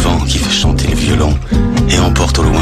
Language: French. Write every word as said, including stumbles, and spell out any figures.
vent qui fait chanter le violon et emporte au loin